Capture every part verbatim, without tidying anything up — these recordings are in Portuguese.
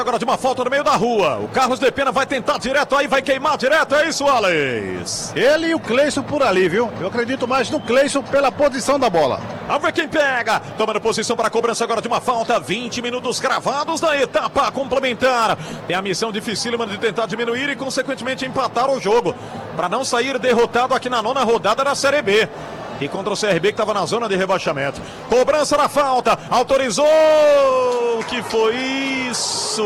Agora de uma falta no meio da rua. O Carlos de Pena vai tentar direto aí, vai queimar direto. É isso, Alex? Ele e o Cleison por ali, viu? Eu acredito mais no Cleison pela posição da bola. Vamos ver quem pega. Tomando posição para a cobrança agora de uma falta. vinte minutos gravados na etapa complementar. Tem a missão dificílima de tentar diminuir e, consequentemente, empatar o jogo. Para não sair derrotado aqui na nona rodada da Série B. E contra o C R B que estava na zona de rebaixamento. Cobrança na falta. Autorizou. Que foi isso?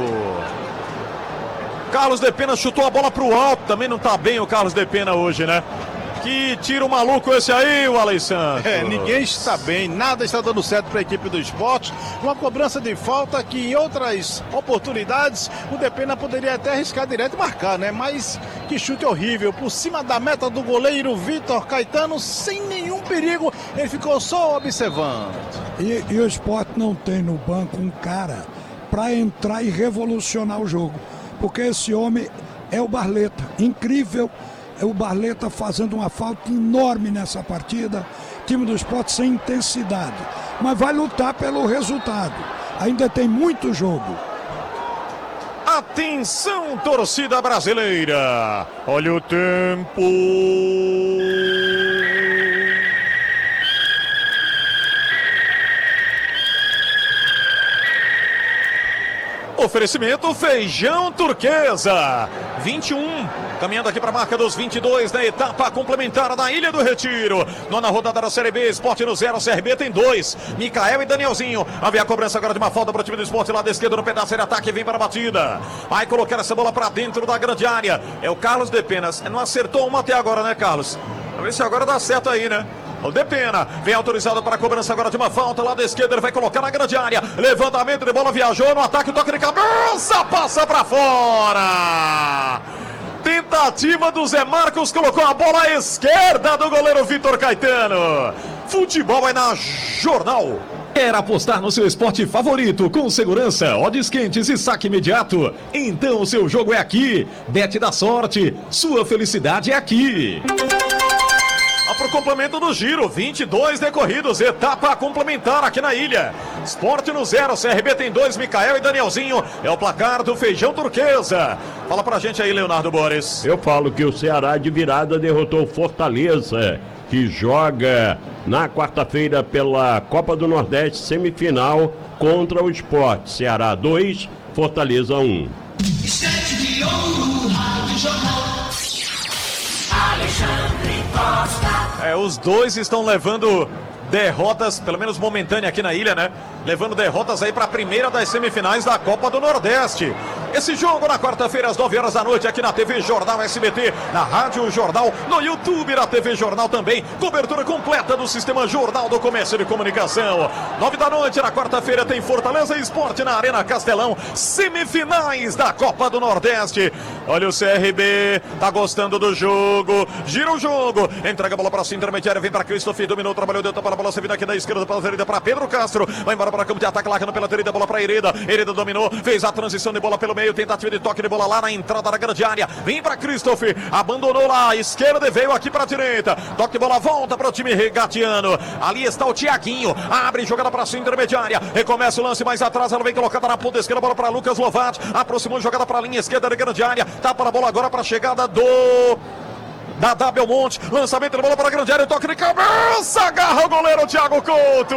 Carlos de Pena chutou a bola pro alto. Também não tá bem o Carlos de Pena hoje, né? Que tiro maluco esse aí, o Alessandro. É, ninguém está bem, nada está dando certo para a equipe do Sport. Uma cobrança de falta que em outras oportunidades o De Pena poderia até arriscar direto e marcar, né? Mas que chute horrível, por cima da meta do goleiro Vitor Caetano, sem nenhum perigo, ele ficou só observando. E, e o Sport não tem no banco um cara para entrar e revolucionar o jogo, porque esse homem é o Barleta, incrível. É o Barleta fazendo uma falta enorme nessa partida. Time do Sport sem intensidade, mas vai lutar pelo resultado. Ainda tem muito jogo. Atenção, torcida brasileira. Olha o tempo. Oferecimento Feijão Turquesa. vinte e um, caminhando aqui para a marca dos vinte e dois da etapa complementar da Ilha do Retiro. Nona rodada da Série B, Sport no zero, C R B tem dois. Micael e Danielzinho. Havia a cobrança agora de uma falta para o time do Sport lá da esquerda no pedaço de ataque, vem para a batida. Vai colocar essa bola para dentro da grande área. É o Carlos de Pena. Não acertou uma até agora, né, Carlos? Vamos ver se agora dá certo aí, né? O De Pena vem autorizado para a cobrança agora de uma falta lá da esquerda, ele vai colocar na grande área, levantamento de bola, viajou no ataque, o toque de cabeça, passa para fora. Tentativa do Zé Marcos, colocou a bola à esquerda do goleiro Vitor Caetano. Futebol é na Jornal. Quer apostar no seu esporte favorito com segurança, odds quentes e saque imediato? Então o seu jogo é aqui. Bet da sorte, sua felicidade é aqui. Para o complemento do giro, vinte e dois decorridos, etapa complementar aqui na ilha. Sport no zero, C R B tem dois, Micael e Danielzinho. É o placar do Feijão Turquesa. Fala pra gente aí, Leonardo Borges. Eu falo que o Ceará de virada derrotou Fortaleza, que joga na quarta-feira pela Copa do Nordeste, semifinal contra o Sport. Ceará dois, Fortaleza um. Estante de ouro, Rádio Jornal. Alexandre Costa. É, os dois estão levando derrotas, pelo menos momentânea aqui na ilha, né? Levando derrotas aí para a primeira das semifinais da Copa do Nordeste. Esse jogo na quarta-feira às nove horas da noite aqui na T V Jornal S B T, na Rádio Jornal, no YouTube da T V Jornal também. Cobertura completa do Sistema Jornal do Comércio de Comunicação. Nove da noite na quarta-feira tem Fortaleza e Sport na Arena Castelão. Semifinais da Copa do Nordeste. Olha o C R B, tá gostando do jogo. Gira o jogo, entrega a bola para a intermediária, vem para Christopher, dominou, trabalhou, deu para a bola, servindo aqui da esquerda para a direita para Pedro Castro. Vai embora para campo de ataque, largando pela direita, bola para Hereda. Hereda dominou, fez a transição de bola pelo meio, tentativa de toque de bola lá na entrada da grande área. Vem para Christopher, abandonou lá a esquerda e veio aqui para a direita. Toque de bola, volta para o time regatiano. Ali está o Thiaguinho, abre jogada para a sua intermediária. Recomeça o lance mais atrás, ela vem colocada na ponta esquerda, bola para Lucas Lovat. Aproximou, jogada para a linha esquerda da grande área. Tapa na bola agora para a chegada do da W Monte, lançamento de bola para a grande área, toque de cabeça, agarra o goleiro Thiago Couto.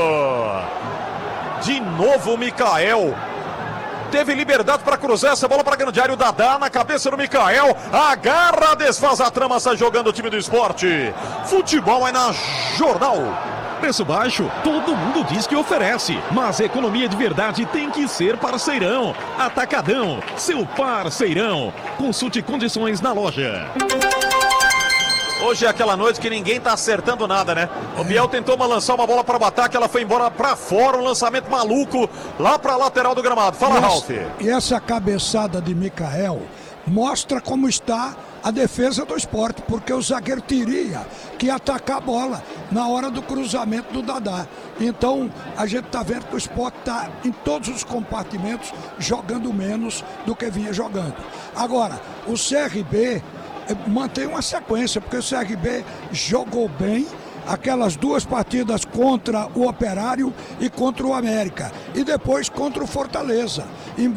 De novo o Micael teve liberdade para cruzar essa bola para a grande área, o Dadá na cabeça do Micael, agarra, desfaz a trama, sai jogando o time do Esporte. Futebol é na Jornal. Preço baixo, todo mundo diz que oferece, mas economia de verdade tem que ser parceirão. Atacadão, seu parceirão. Consulte condições na loja. Hoje é aquela noite que ninguém tá acertando nada, né? O Biel tentou uma, lançar uma bola para o ataque, ela foi embora para fora, um lançamento maluco lá para a lateral do gramado. Fala, e Ralf. Essa, e essa cabeçada de Micael mostra como está a defesa do Sport, porque o zagueiro teria que atacar a bola na hora do cruzamento do Dadá. Então a gente está vendo que o Sport está em todos os compartimentos jogando menos do que vinha jogando. Agora, o C R B mantém uma sequência, porque o C R B jogou bem aquelas duas partidas contra o Operário e contra o América, e depois contra o Fortaleza.